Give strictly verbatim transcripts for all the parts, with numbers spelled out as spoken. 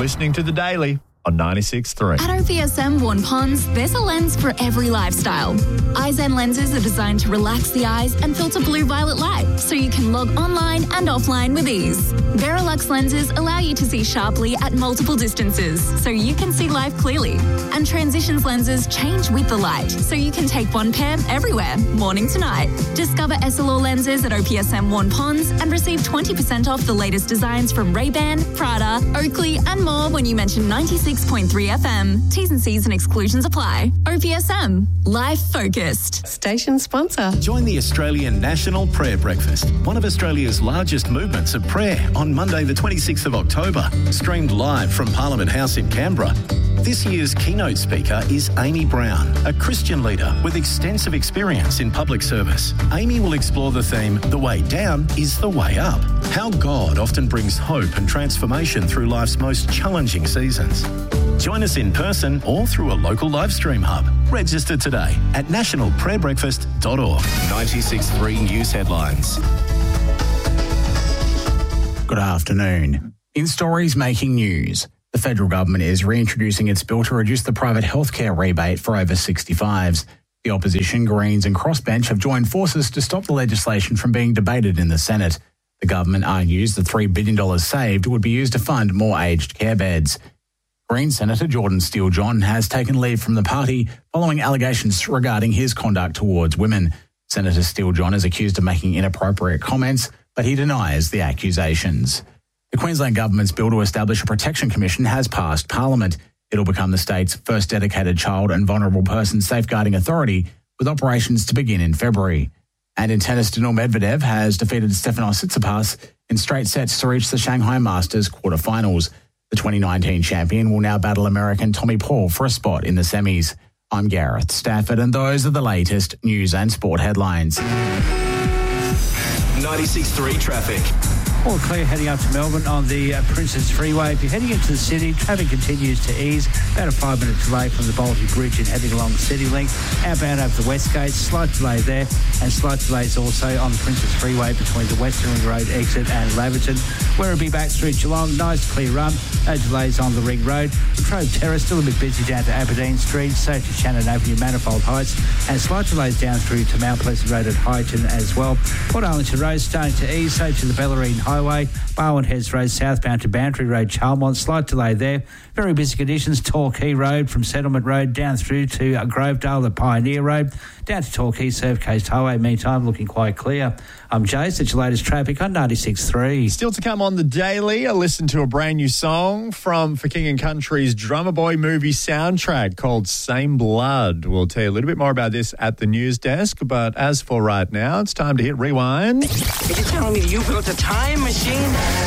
listening to The Daily on ninety-six point three. At O P S M Warren Ponds, there's a lens for every lifestyle. iZen lenses are designed to relax the eyes and filter blue-violet light, so you can log online and offline with ease. Verilux lenses allow you to see sharply at multiple distances, so you can see life clearly. And Transitions lenses change with the light, so you can take one pair everywhere, morning to night. Discover S L R lenses at O P S M Warren Ponds and receive twenty percent off the latest designs from Ray-Ban, Prada, Oakley and more when you mention ninety-six point three F M. T's and C's and exclusions apply. O P S M. Life focused. Station sponsor. Join the Australian National Prayer Breakfast, one of Australia's largest movements of prayer, on Monday the twenty-sixth of October, streamed live from Parliament House in Canberra. This year's keynote speaker is Amy Brown, a Christian leader with extensive experience in public service. Amy will explore the theme, The Way Down is the Way Up, how God often brings hope and transformation through life's most challenging seasons. Join us in person or through a local live stream hub. Register today at national prayer breakfast dot org. ninety-six point three News Headlines. Good afternoon. In stories making news, the federal government is reintroducing its bill to reduce the private healthcare rebate for over sixty-fives. The opposition, Greens and Crossbench have joined forces to stop the legislation from being debated in the Senate. The government argues the three billion dollars saved would be used to fund more aged care beds. Green Senator Jordan Steele-John has taken leave from the party following allegations regarding his conduct towards women. Senator Steele-John is accused of making inappropriate comments, but he denies the accusations. The Queensland Government's bill to establish a protection commission has passed Parliament. It'll become the state's first dedicated child and vulnerable person safeguarding authority, with operations to begin in February. And in tennis, Daniil Medvedev has defeated Stefanos Tsitsipas in straight sets to reach the Shanghai Masters quarterfinals. The twenty nineteen champion will now battle American Tommy Paul for a spot in the semis. I'm Gareth Stafford, and those are the latest news and sport headlines. ninety-six point three traffic. All clear heading up to Melbourne on the uh, Princess Freeway. If you're heading into the city, traffic continues to ease. About a five-minute delay from the Baltic Bridge and heading along CityLink. Outbound over the West Gate, slight delay there, and slight delays also on the Princess Freeway between the Western Ring Road exit and Laverton. Werribee back through Geelong, nice clear run. No delays on the Ring Road. Latrobe Terrace still a bit busy down to Aberdeen Street, so to Shannon Avenue, Manifold Heights, and slight delays down through to Mount Pleasant Road at Highton as well. Port Arlington Road starting to ease, so to the Bellarine Highway. Barwon Heads Road southbound to Bantry Road, Charlemont, slight delay there. Very busy conditions, Torquay Road from Settlement Road down through to uh, Grovedale at Pioneer Road, down to Torquay Surf Coast Highway. Meantime, looking quite clear. I'm Jace, that's your latest traffic on ninety-six point three. Still to come on The Daily, I listened to a brand new song from For King and Country's Drummer Boy movie soundtrack called Same Blood. We'll tell you a little bit more about this at the news desk, but as for right now, it's time to hit rewind. Are you telling me you built a time machine?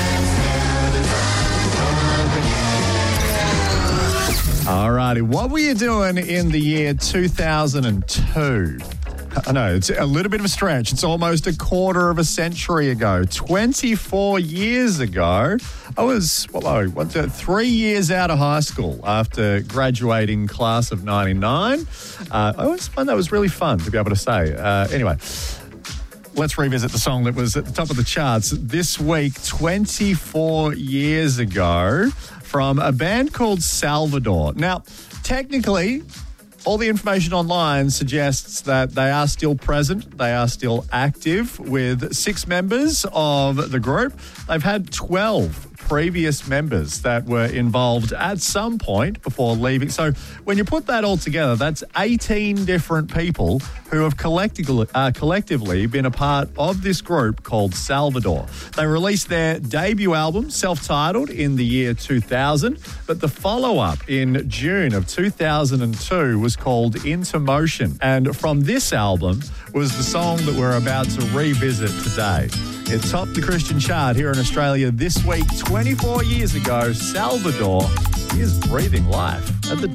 All righty, what were you doing in the year two thousand two? I know, it's a little bit of a stretch. It's almost a quarter of a century ago. twenty-four years ago, I was, well, what, three years out of high school after graduating class of ninety-nine. Uh, I always find that was really fun to be able to say. Uh, anyway, let's revisit the song that was at the top of the charts this week, twenty-four years ago, from a band called Salvador. Now, technically, all the information online suggests that they are still present. They are still active with six members of the group. They've had twelve previous members that were involved at some point before leaving. So when you put that all together, that's eighteen different people who have collectively, uh, collectively been a part of this group called Salvador. They released their debut album, self-titled, in the year two thousand, but the follow-up in June of two thousand two was called Into Motion. And from this album was the song that we're about to revisit today. It topped the Christian chart here in Australia this week. twenty-four years ago, Salvador is breathing life at the